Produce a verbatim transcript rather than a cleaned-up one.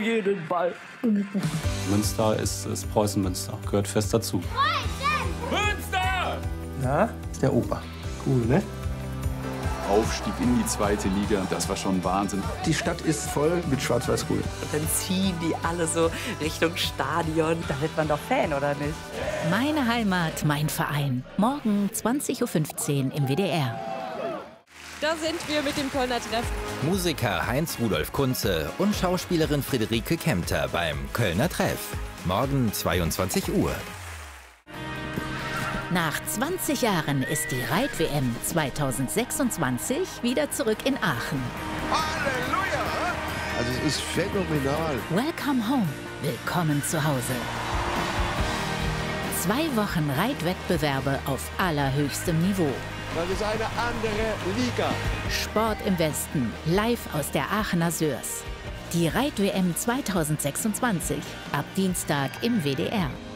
jeden Ball. Münster ist, ist Preußen-Münster, gehört fest dazu. Münster! Na, der Opa. Cool, ne? Aufstieg in die zweite Liga, das war schon Wahnsinn. Die Stadt ist voll mit Schwarz-Weiß-Grün. Dann ziehen die alle so Richtung Stadion. Da wird man doch Fan, oder nicht? Meine Heimat, mein Verein. Morgen zwanzig Uhr fünfzehn im W D R. Da sind wir mit dem Kölner Treff. Musiker Heinz-Rudolf Kunze und Schauspielerin Friederike Kempter beim Kölner Treff. Morgen zweiundzwanzig Uhr. Nach zwanzig Jahren ist die Reit-W M zweitausendsechsundzwanzig wieder zurück in Aachen. Halleluja! Also es ist phänomenal. Welcome home. Willkommen zu Hause. Zwei Wochen Reitwettbewerbe auf allerhöchstem Niveau. Das ist eine andere Liga. Sport im Westen, live aus der Aachener Sörs. Die Reit-W M zweitausendsechsundzwanzig, ab Dienstag im W D R.